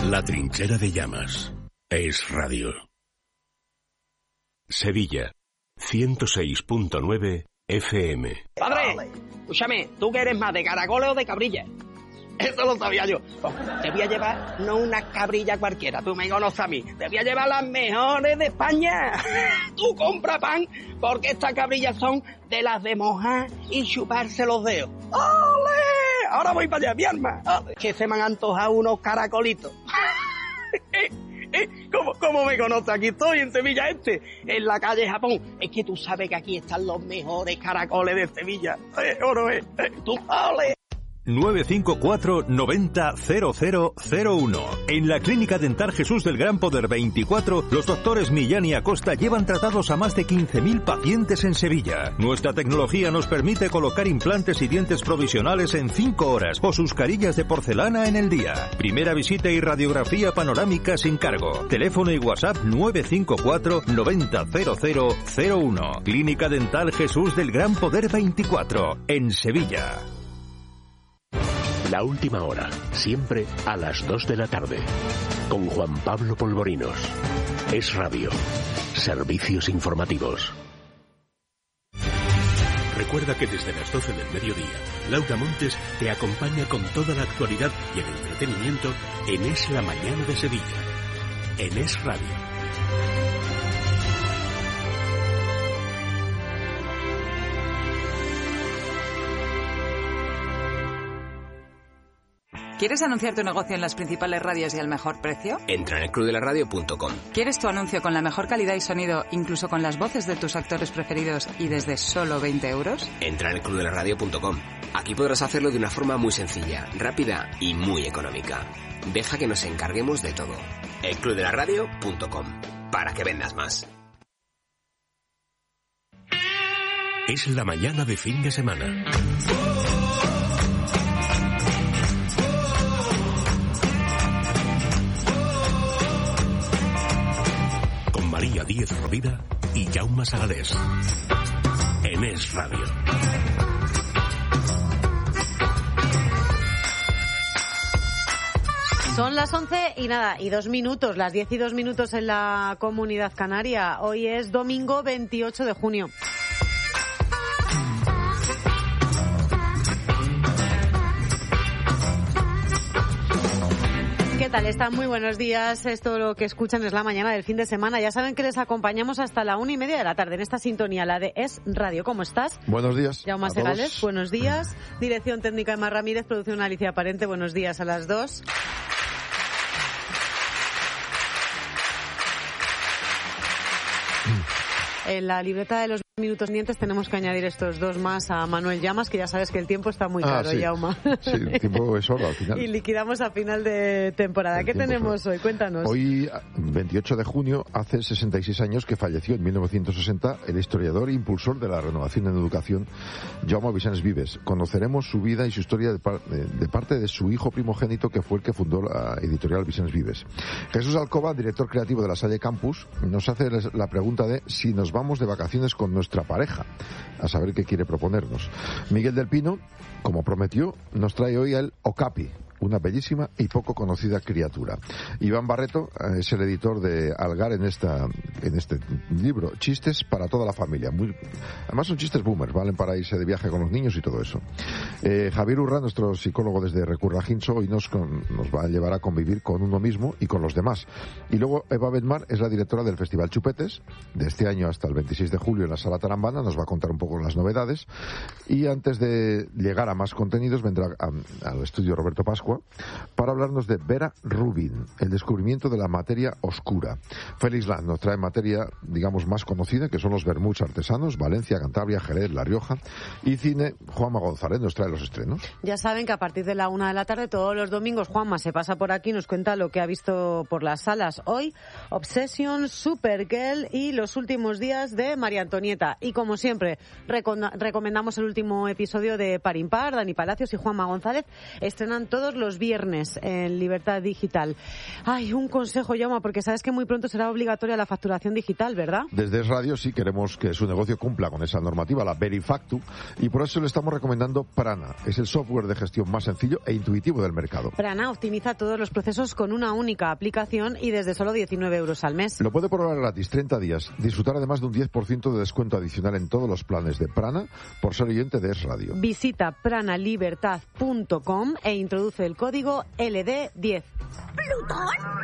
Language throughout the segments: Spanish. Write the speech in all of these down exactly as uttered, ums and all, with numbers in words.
La trinchera de llamas. Es radio. Sevilla, ciento seis punto nueve F M. Padre, escúchame, ¿tú que eres más de caracoles o de cabrilla? Eso lo sabía yo. Te voy a llevar no una cabrilla cualquiera, tú me conoces a mí. Te voy a llevar las mejores de España. Tú compra pan, porque estas cabrillas son de las de mojar y chuparse los dedos. ¡Ole! Ahora voy para allá, mi alma. ¡Ole! Que se me han antojado unos caracolitos. ¿Cómo, ¿Cómo me conoces? Aquí estoy, en Sevilla Este, en la calle Japón. Es que tú sabes que aquí están los mejores caracoles de Sevilla. ¿Eh, o no es? ¿Eh? ¿Tú? ¡Ole! nueve cinco cuatro noventa cero cero cero uno. En la Clínica Dental Jesús del Gran Poder veinticuatro, los doctores Millán y Acosta llevan tratados a más de quince mil pacientes en Sevilla. Nuestra tecnología nos permite colocar implantes y dientes provisionales en cinco horas o sus carillas de porcelana en el día. Primera visita y radiografía panorámica sin cargo. Teléfono y WhatsApp nueve cinco cuatro noventa cero cero cero uno. Clínica Dental Jesús del Gran Poder veinticuatro, en Sevilla. La última hora, siempre a las dos de la tarde. Con Juan Pablo Polvorinos. Es radio. Servicios informativos. Recuerda que desde las doce del mediodía, Laura Montes te acompaña con toda la actualidad y el entretenimiento en Es la Mañana de Sevilla. En Es Radio. ¿Quieres anunciar tu negocio en las principales radios y al mejor precio? Entra en el club de la radio punto com. ¿Quieres tu anuncio con la mejor calidad y sonido, incluso con las voces de tus actores preferidos y desde solo veinte euros? Entra en el club de la radio punto com. Aquí podrás hacerlo de una forma muy sencilla, rápida y muy económica. Deja que nos encarguemos de todo. el club de la radio punto com. Para que vendas más. Es la mañana de fin de semana. María Díez Rovira y Jaume Sagalés. En Es Radio. Son las once y nada, y dos minutos, las diez y dos minutos en la Comunidad Canaria. Hoy es domingo veintiocho de junio. ¿Qué tal? Están muy buenos días. Esto lo que escuchan es la mañana del fin de semana. Ya saben que les acompañamos hasta la una y media de la tarde en esta sintonía, la de Es Radio. ¿Cómo estás? Buenos días. Jaume Segales, buenos días. Dirección técnica Emma Ramírez, producción Alicia Parente, buenos días a las dos. En la libreta de los minutos dientes tenemos que añadir estos dos más a Manuel Llamas, que ya sabes que el tiempo está muy caro, ah, sí. Jaume. Sí, el tiempo es oro al final. Y liquidamos a final de temporada. El ¿Qué tenemos hoy? Cuéntanos. Hoy, veintiocho de junio, hace sesenta y seis años que falleció en mil novecientos sesenta el historiador e impulsor de la renovación en educación, Jaume Vicens Vives. Conoceremos su vida y su historia de, par de, de parte de su hijo primogénito, que fue el que fundó la editorial Vicens Vives. Jesús Alcoba, director creativo de la Salle Campus, nos hace la pregunta de si nos vamos de vacaciones con nuestra pareja, a saber qué quiere proponernos. Miguel del Pino, como prometió, nos trae hoy el Okapi, una bellísima y poco conocida criatura. Iván Barreto es el editor de Algar en esta en este libro, Chistes para toda la familia. Muy, además son chistes boomers, valen para irse de viaje con los niños y todo eso. Eh, Javier Urra, nuestro psicólogo desde Recurra Ginso, hoy nos, con, nos va a llevar a convivir con uno mismo y con los demás. Y luego Eva Benmar es la directora del Festival Chupetes, de este año hasta el veintiséis de julio en la Sala Tarambana, nos va a contar un poco las novedades. Y antes de llegar a más contenidos, vendrá a, al estudio Roberto Pascua para hablarnos de Vera Rubin, el descubrimiento de la materia oscura. Félix Land nos trae materia, digamos, más conocida, que son los vermuts artesanos, Valencia, Cantabria, Jerez, La Rioja. Y cine, Juanma González nos trae los estrenos. Ya saben que a partir de la una de la tarde, todos los domingos, Juanma se pasa por aquí y nos cuenta lo que ha visto por las salas hoy. Obsession, Supergirl y los últimos días de María Antonieta. Y como siempre, recomendamos el último episodio de Par Impar. Impar. Dani Palacios y Juanma González estrenan todos los viernes en Libertad Digital. Ay, un consejo, Jaume, porque sabes que muy pronto será obligatoria la facturación digital, ¿verdad? Desde Es Radio sí queremos que su negocio cumpla con esa normativa, la Verifactu, y por eso le estamos recomendando Prana. Es el software de gestión más sencillo e intuitivo del mercado. Prana optimiza todos los procesos con una única aplicación y desde solo diecinueve euros al mes. Lo puede probar gratis treinta días, disfrutar además de un diez por ciento de descuento adicional en todos los planes de Prana por ser oyente de Es Radio. Visita pranalibertad punto com e introduce el código L D diez. ¿Plutón?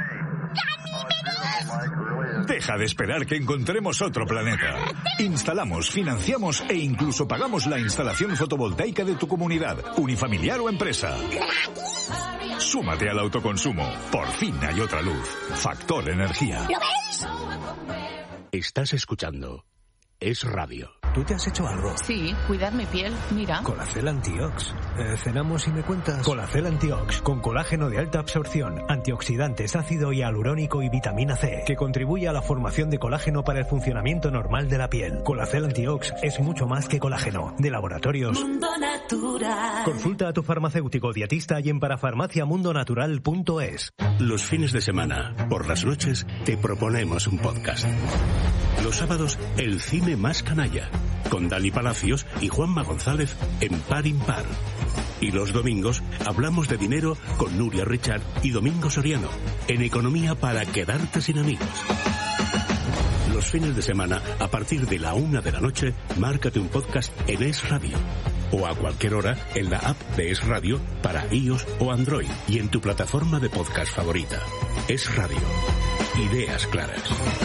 Deja de esperar que encontremos otro planeta. Instalamos, financiamos e incluso pagamos la instalación fotovoltaica de tu comunidad, unifamiliar o empresa. Súmate al autoconsumo. Por fin hay otra luz. Factor Energía. ¿Lo veis? Estás escuchando Es Radio. ¿Tú te has hecho algo? Sí, cuidar mi piel, mira. Colacel Antiox. Eh, ¿Cenamos y me cuentas? Colacel Antiox, con colágeno de alta absorción, antioxidantes, ácido hialurónico y vitamina C, que contribuye a la formación de colágeno para el funcionamiento normal de la piel. Colacel Antiox es mucho más que colágeno. De Laboratorios Mundo Natural. Consulta a tu farmacéutico dietista y en parafarmaciamundonatural punto es. Los fines de semana, por las noches, te proponemos un podcast. Los sábados, el cine más canalla, con Dani Palacios y Juanma González en Par Impar. Y los domingos hablamos de dinero con Nuria Richard y Domingo Soriano, en Economía para quedarte sin amigos. Los fines de semana, a partir de la una de la noche, márcate un podcast en Es Radio. O a cualquier hora en la app de Es Radio para iOS o Android y en tu plataforma de podcast favorita. Es Radio. Ideas claras.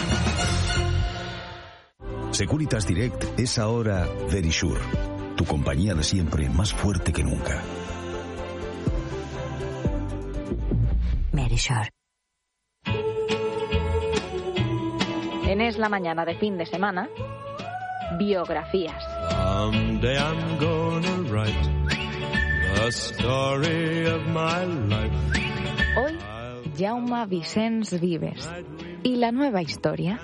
Securitas Direct es ahora Verisure, tu compañía de siempre más fuerte que nunca. Verisure. En Es la Mañana de fin de semana, biografías. Someday I'm gonna write the story of my life. Hoy, Jaume Vicens Vives. ¿Y la nueva historia?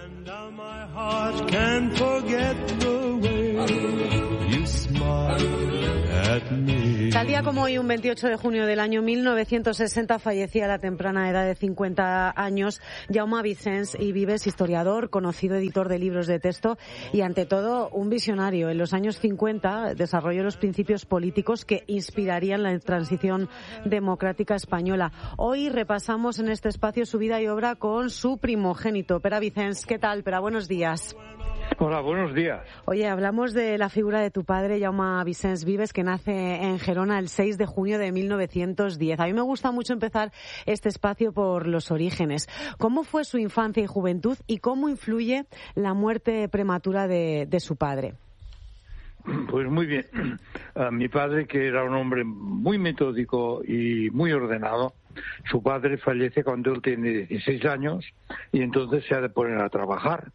Can't forget the way you smile at me. Tal día como hoy, un veintiocho de junio del año mil novecientos sesenta, fallecía a la temprana edad de cincuenta años Jaume Vicens y Vives, historiador, conocido editor de libros de texto y, ante todo, un visionario. En los años cincuenta desarrolló los principios políticos que inspirarían la transición democrática española. Hoy repasamos en este espacio su vida y obra con su primogénito, Pere Vicens. ¿Qué tal, Pere? Buenos días. Hola, buenos días. Oye, hablamos de la figura de tu padre, Jaume Vicens Vives, que nace en Gerona el seis de junio de mil novecientos diez. A mí me gusta mucho empezar este espacio por los orígenes. ¿Cómo fue su infancia y juventud y cómo influye la muerte prematura de, de su padre? Pues muy bien. Uh, mi padre, que era un hombre muy metódico y muy ordenado, su padre fallece cuando él tiene dieciséis años y entonces se ha de poner a trabajar.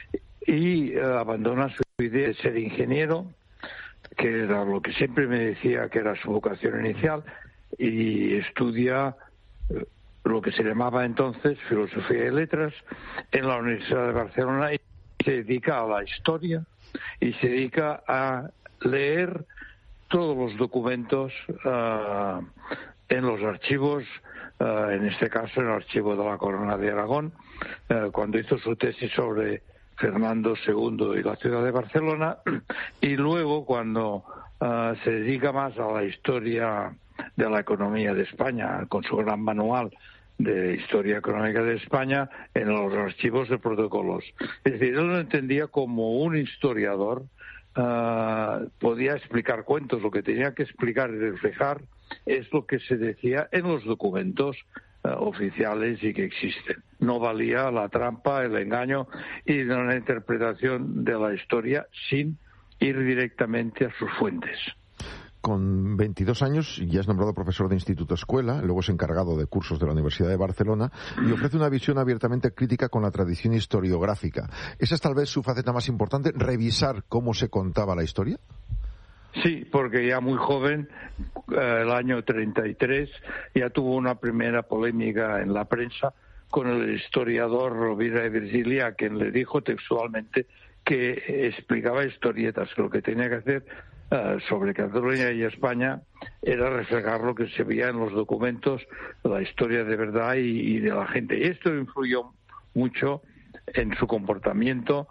Y uh, abandona su idea de ser ingeniero, que era lo que siempre me decía que era su vocación inicial, y estudia uh, lo que se llamaba entonces Filosofía y Letras en la Universidad de Barcelona, y se dedica a la historia y se dedica a leer todos los documentos uh, en los archivos, uh, en este caso en el archivo de la Corona de Aragón, uh, cuando hizo su tesis sobre Fernando segundo y la ciudad de Barcelona, y luego cuando uh, se dedica más a la historia de la economía de España, con su gran manual de Historia Económica de España en los archivos de protocolos. Es decir, él lo entendía como un historiador, uh, podía explicar cuentos, lo que tenía que explicar y reflejar es lo que se decía en los documentos uh, oficiales y que existen. No valía la trampa, el engaño y una interpretación de la historia sin ir directamente a sus fuentes. Con veintidós años ya es nombrado profesor de instituto escuela, luego es encargado de cursos de la Universidad de Barcelona y ofrece una visión abiertamente crítica con la tradición historiográfica. ¿Esa es tal vez su faceta más importante, revisar cómo se contaba la historia? Sí, porque ya muy joven, eh, el año treinta y tres, ya tuvo una primera polémica en la prensa con el historiador Rovira y Virgili, a quien le dijo textualmente que explicaba historietas, que lo que tenía que hacer uh, sobre Cataluña y España era reflejar lo que se veía en los documentos, la historia de verdad y, y de la gente. Y esto influyó mucho en su comportamiento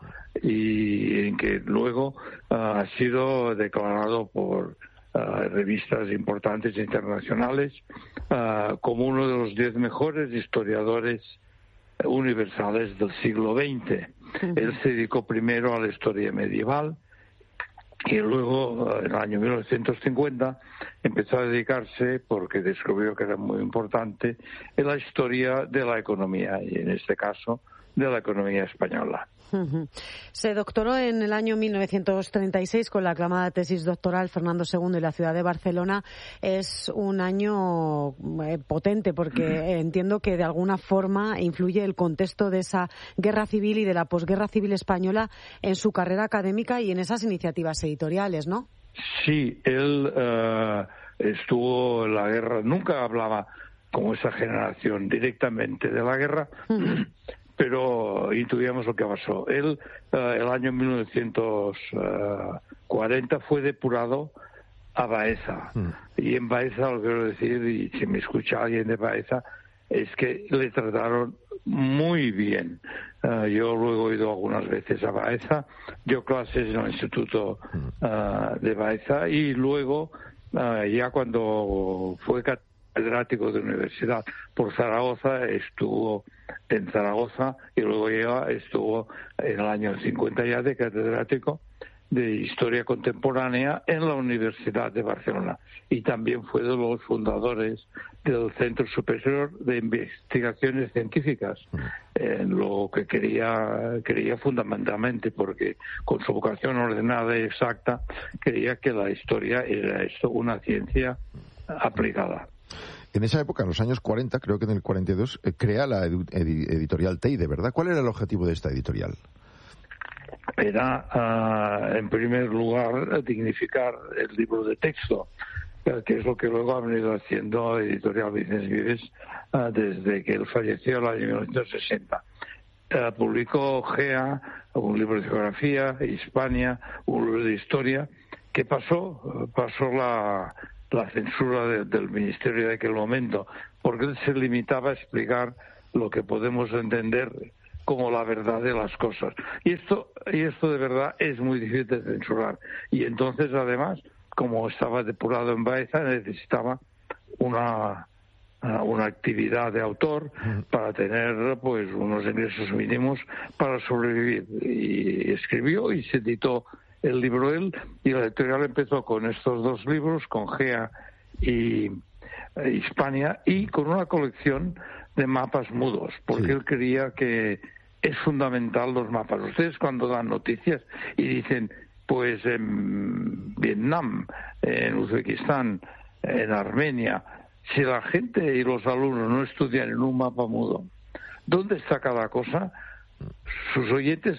y en que luego uh, ha sido declarado por uh, revistas importantes internacionales uh, como uno de los diez mejores historiadores universales del siglo veinte. Uh-huh. Él se dedicó primero a la historia medieval y luego, en el año mil novecientos cincuenta, empezó a dedicarse, porque descubrió que era muy importante, en la historia de la economía, y en este caso de la economía española. Uh-huh. Se doctoró en el año mil novecientos treinta y seis con la aclamada tesis doctoral Fernando segundo y la ciudad de Barcelona. Es un año eh, potente porque uh-huh. entiendo que de alguna forma influye el contexto de esa guerra civil y de la posguerra civil española en su carrera académica y en esas iniciativas editoriales, ¿no? Sí, él uh, estuvo en la guerra, nunca hablaba como esa generación directamente de la guerra, uh-huh. pero intuíamos lo que pasó. Él, uh, el año mil novecientos cuarenta, fue depurado a Baeza. Mm. Y en Baeza, lo que quiero decir, y si me escucha alguien de Baeza, es que le trataron muy bien. Uh, yo luego he ido algunas veces a Baeza, dio clases en el Instituto uh, de Baeza y luego, uh, ya cuando fue catedrático de universidad por Zaragoza, estuvo en Zaragoza y luego ya estuvo en el año cincuenta ya de catedrático de Historia Contemporánea en la Universidad de Barcelona y también fue de los fundadores del Centro Superior de Investigaciones Científicas, en lo que quería, quería fundamentalmente, porque con su vocación ordenada y exacta, quería que la historia era esto, una ciencia aplicada. En esa época, en los años cuarenta, creo que en el cuarenta y dos, eh, crea la edu- ed- editorial Teide, ¿verdad? ¿Cuál era el objetivo de esta editorial? Era, uh, en primer lugar, dignificar el libro de texto, que es lo que luego ha venido haciendo Editorial Vicens Vives uh, desde que él falleció en el año mil novecientos sesenta. Uh, publicó Gea, un libro de geografía, Hispania, un libro de historia. ¿Qué pasó? Uh, pasó la... la censura de, del ministerio de aquel momento, porque él se limitaba a explicar lo que podemos entender como la verdad de las cosas. Y esto, y esto de verdad es muy difícil de censurar. Y entonces, además, como estaba depurado en Baeza, necesitaba una, una actividad de autor para tener pues unos ingresos mínimos para sobrevivir. Y escribió y se editó el libro él, y la editorial empezó con estos dos libros, con Gea y eh, Hispania, y con una colección de mapas mudos, porque sí. Él creía que es fundamental los mapas. Ustedes cuando dan noticias y dicen, pues en Vietnam, en Uzbekistán, en Armenia, si la gente y los alumnos no estudian en un mapa mudo, ¿dónde está cada cosa? Sus oyentes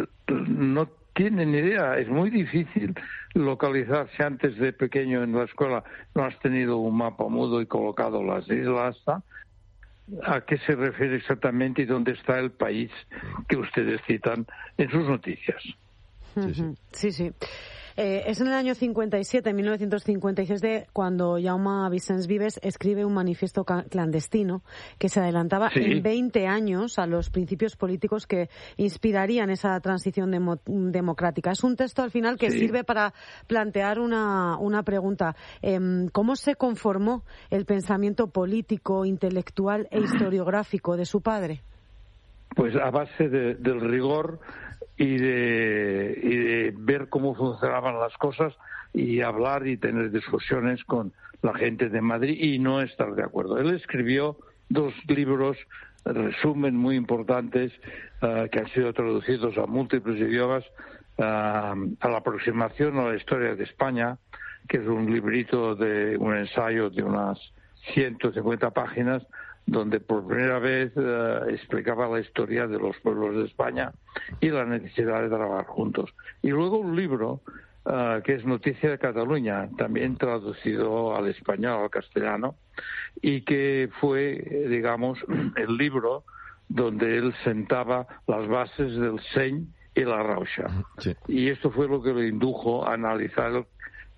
no tienen idea, es muy difícil localizarse. Antes de pequeño en la escuela no has tenido un mapa mudo y colocado las islas, ¿no? ¿A qué se refiere exactamente y dónde está el país que ustedes citan en sus noticias? Sí, sí. sí, sí. Eh, es en el año cincuenta y siete, en mil novecientos cincuenta y seis, de cuando Jaume Vicens Vives escribe un manifiesto clandestino que se adelantaba sí. en veinte años a los principios políticos que inspirarían esa transición demo- democrática. Es un texto al final que sí. sirve para plantear una, una pregunta. Eh, ¿Cómo se conformó el pensamiento político, intelectual e historiográfico de su padre? Pues a base de, del rigor y de, y de ver cómo funcionaban las cosas y hablar y tener discusiones con la gente de Madrid y no estar de acuerdo. Él escribió dos libros, resumen muy importantes, uh, que han sido traducidos a múltiples idiomas, uh, a la aproximación a la historia de España, que es un librito de un ensayo de unas ciento cincuenta páginas, donde por primera vez uh, explicaba la historia de los pueblos de España y la necesidad de trabajar juntos. Y luego un libro uh, que es Noticia de Cataluña, también traducido al español, al castellano, y que fue, digamos, el libro donde él sentaba las bases del Seny y la Rauxa. Sí. Y esto fue lo que le indujo a analizar el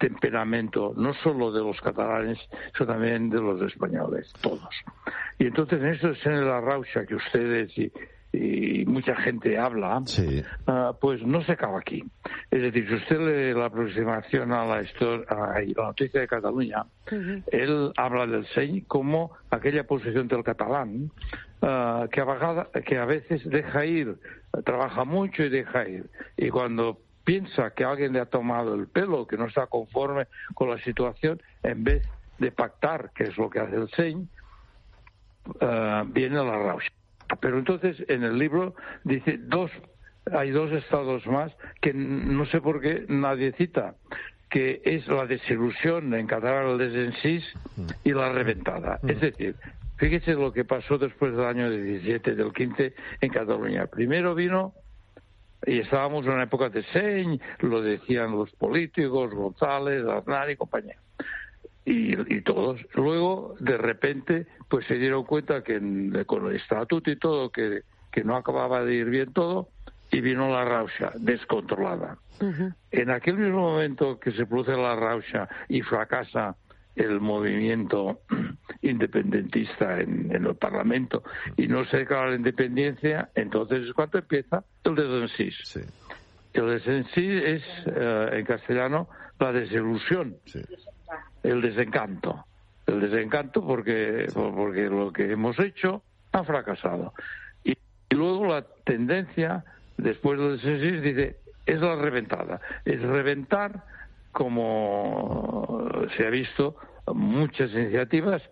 temperamento, no solo de los catalanes, sino también de los españoles, todos. Y entonces en eso es en la rauxa que ustedes y, y mucha gente habla, sí. uh, pues no se acaba aquí. Es decir, si usted lee la aproximación a la, historia, a la noticia de Cataluña, uh-huh. él habla del seny como aquella posición del catalán uh, que, a vegada, que a veces deja ir, trabaja mucho y deja ir. Y cuando piensa que alguien le ha tomado el pelo, que no está conforme con la situación, en vez de pactar, que es lo que hace el seny, uh, viene la rauxa. Pero entonces en el libro dice dos, hay dos estados más que no sé por qué nadie cita, que es la desilusión, en catalán el desencís, y la reventada. Es decir, fíjese lo que pasó después del año diecisiete, del quince en Cataluña. Primero vino, y estábamos en una época de seny, lo decían los políticos, González, Aznar y compañía. Y, y todos. Luego, de repente, pues se dieron cuenta que en, con el estatuto y todo, que, que no acababa de ir bien todo, y vino la rauxa descontrolada. Uh-huh. En aquel mismo momento que se produce la rauxa y fracasa el movimiento independentista en, en el Parlamento y no se declara la independencia, entonces es cuando empieza el desencís. Sí. El desencís es, eh, en castellano, la desilusión, sí. el desencanto. El desencanto porque, sí. porque lo que hemos hecho ha fracasado. Y, y luego la tendencia, después del desencís, dice, es la reventada. Es reventar, como se ha visto, muchas iniciativas,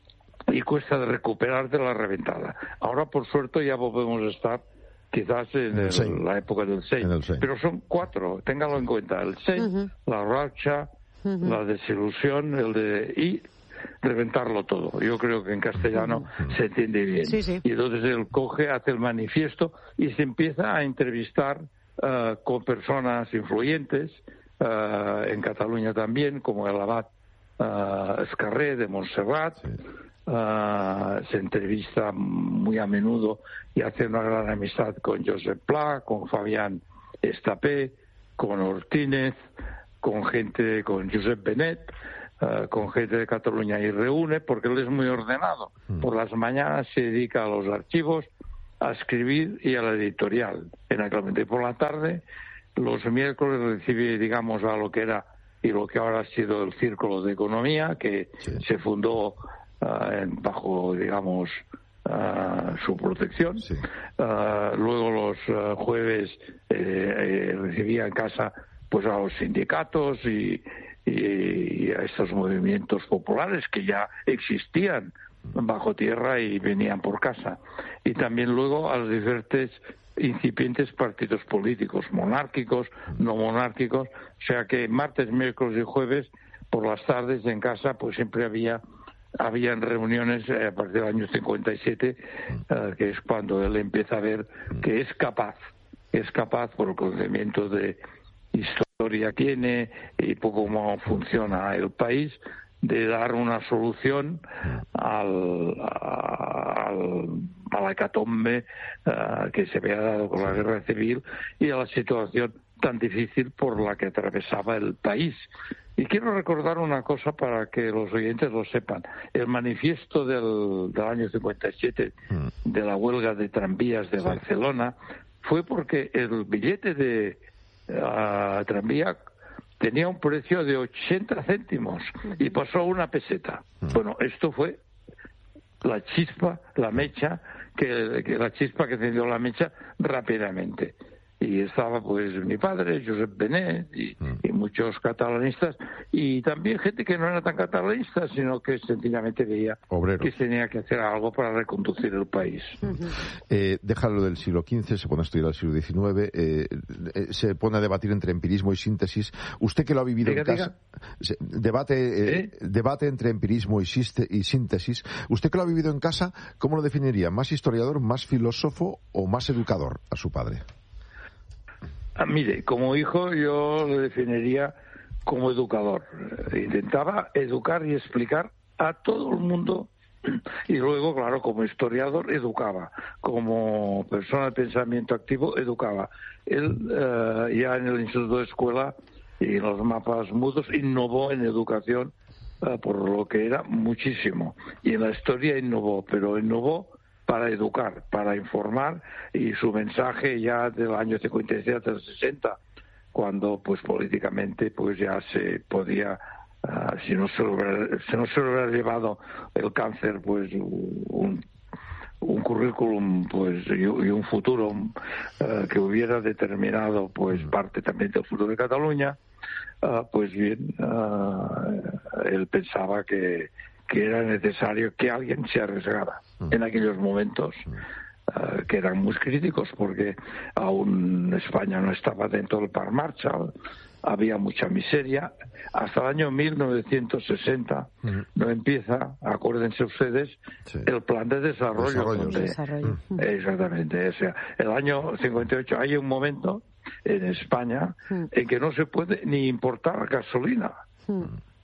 y cuesta de recuperar de la reventada. Ahora, por suerte, ya volvemos a estar quizás en el, el la época del seny. Pero son cuatro, téngalo en cuenta. El seny, uh-huh. la rauxa, uh-huh. la desilusión, el de... y reventarlo todo. Yo creo que en castellano uh-huh. se entiende bien. Sí, sí. Y entonces él coge, hace el manifiesto y se empieza a entrevistar uh, con personas influyentes, uh, en Cataluña también, como el abad uh, Escarré de Montserrat. Sí. Uh, se entrevista muy a menudo y hace una gran amistad con Josep Pla, con Fabián Estapé, con Ortínez, con gente, con Josep Benet, uh, con gente de Cataluña, y reúne, porque él es muy ordenado. Por las mañanas se dedica a los archivos, a escribir y a la editorial en aquel momento. Y por la tarde, los miércoles recibe, digamos, a lo que era y lo que ahora ha sido el Círculo de Economía, que sí. se fundó Uh, en, bajo, digamos, uh, su protección. Sí. Uh, luego los uh, jueves eh, eh, recibía en casa pues a los sindicatos y, y, y a estos movimientos populares que ya existían bajo tierra y venían por casa. Y también luego a los diferentes incipientes partidos políticos, monárquicos, no monárquicos. O sea que martes, miércoles y jueves, por las tardes en casa, pues siempre había Habían reuniones eh, a partir del año cincuenta y siete, uh, que es cuando él empieza a ver que es capaz, es capaz por el conocimiento de historia que tiene y poco cómo funciona el país, de dar una solución al, al, a la hecatombe uh, que se había dado con la guerra civil y a la situación tan difícil por la que atravesaba el país. Y quiero recordar una cosa para que los oyentes lo sepan. El manifiesto del, del año cincuenta y siete de la huelga de tranvías de sí. Barcelona fue porque el billete de uh, tranvía tenía un precio de ochenta céntimos y pasó a una peseta. Bueno, esto fue la chispa, la mecha, que, que la chispa que encendió la mecha rápidamente. Y estaba pues mi padre, Josep Benet, y, mm. y muchos catalanistas, y también gente que no era tan catalanista, sino que sencillamente veía Obreros. que tenía que hacer algo para reconducir el país. Uh-huh. Eh, déjalo del siglo quince, se pone a estudiar el siglo diecinueve, eh, eh, se pone a debatir entre empirismo y síntesis. Usted que lo ha vivido diga, en casa, se, debate, eh, ¿Eh? debate entre empirismo y, siste, y síntesis. Usted que lo ha vivido en casa, ¿cómo lo definiría? ¿Más historiador, más filósofo o más educador a su padre? Ah, mire, como hijo yo lo definiría como educador. Intentaba educar y explicar a todo el mundo, y luego, claro, como historiador educaba, como persona de pensamiento activo educaba. Él uh, ya en el Instituto de Escuela y los mapas mudos. Innovó en educación, uh, por lo que era muchísimo, y en la historia innovó, pero innovó para educar, para informar, y su mensaje ya del año cincuenta y siete al sesenta, cuando pues políticamente pues ya se podía, uh, si no se, hubiera, si no se hubiera llevado el cáncer, pues un un currículum pues y, y un futuro uh, que hubiera determinado pues parte también del futuro de Cataluña, uh, pues bien, uh, él pensaba que, que era necesario que alguien se arriesgara en aquellos momentos uh, que eran muy críticos, porque aún España no estaba dentro del Plan Marshall, había mucha miseria. Hasta el año mil novecientos sesenta uh-huh. no empieza, acuérdense ustedes, sí. el plan de desarrollo. Desarrollo, donde, desarrollo. Exactamente. O sea, el año cincuenta y ocho hay un momento en España uh-huh. en que no se puede ni importar gasolina. Uh-huh.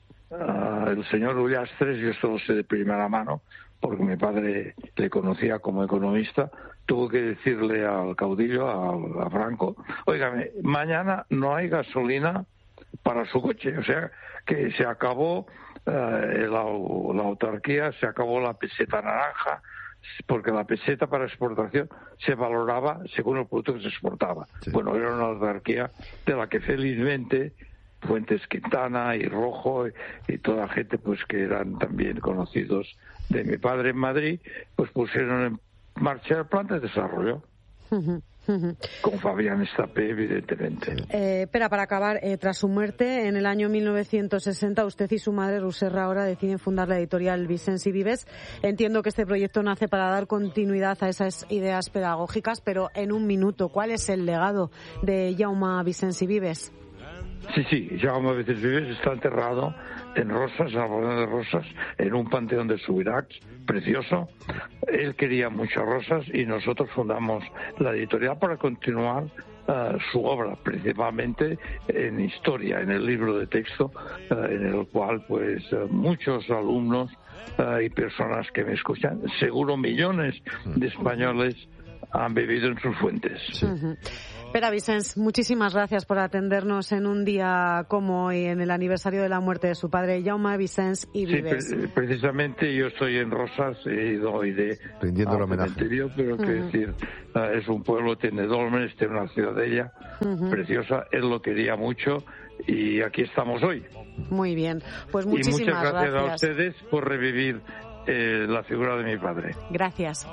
Uh, el señor Ullastres, yo esto lo sé de primera mano, porque mi padre le conocía como economista, tuvo que decirle al caudillo, a, a Franco, óigame, mañana no hay gasolina para su coche, o sea, que se acabó uh, la, la autarquía, se acabó la peseta naranja, porque la peseta para exportación se valoraba según el producto que se exportaba. Sí. Bueno, era una autarquía de la que felizmente Fuentes Quintana y Rojo y, y toda la gente pues que eran también conocidos de mi padre en Madrid, pues pusieron en marcha el plan de desarrollo. Uh-huh, uh-huh. Con Fabián Estapé, evidentemente. Eh, pero para acabar, eh, tras su muerte en el año mil novecientos sesenta, usted y su madre, Roser Serra, deciden fundar la editorial Vicens y Vives. Entiendo que este proyecto nace para dar continuidad a esas ideas pedagógicas, pero en un minuto, ¿cuál es el legado de Jaume Vicens y Vives? Sí, sí, Jaume Vicens i Vives está enterrado en Rosas, en la Población de Rosas, en un panteón de Subirachs, precioso. Él quería muchas rosas y nosotros fundamos la editorial para continuar uh, su obra, principalmente en historia, en el libro de texto, uh, en el cual pues uh, muchos alumnos uh, y personas que me escuchan, seguro millones de españoles han bebido en sus fuentes. Sí. Uh-huh. Pere Vicens, muchísimas gracias por atendernos en un día como hoy, en el aniversario de la muerte de su padre, Jaume Vicens i Vives. Sí, pre- precisamente yo estoy en Rosas, he ido hoy de rindiendo el homenaje. Cementerio, pero uh-huh. que decir, uh, es un pueblo, tiene dólmenes, tiene una ciudadela uh-huh. preciosa, él lo quería mucho y aquí estamos hoy. Muy bien, pues muchísimas gracias. Y muchas gracias, gracias a ustedes por revivir eh, la figura de mi padre. Gracias.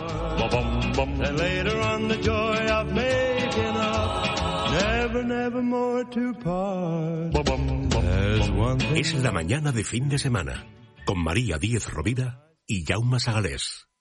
And later on the joy of making up, never, never more to part. Es la mañana de fin de semana, con María Díez Rovira y Jaume Sagalés.